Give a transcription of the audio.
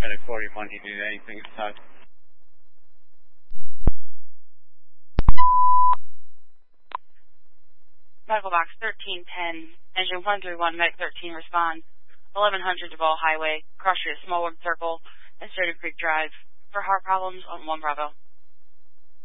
Medic 41, do you need anything inside? Medical box 1310, engine 131, Medic 13, respond. 1100 Duval Highway, cross street at Smallwood Circle, and Sturdy Creek Drive. For heart problems on 1 Bravo.